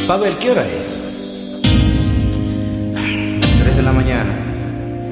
Pavel, ¿qué hora es? Las 3 de la mañana.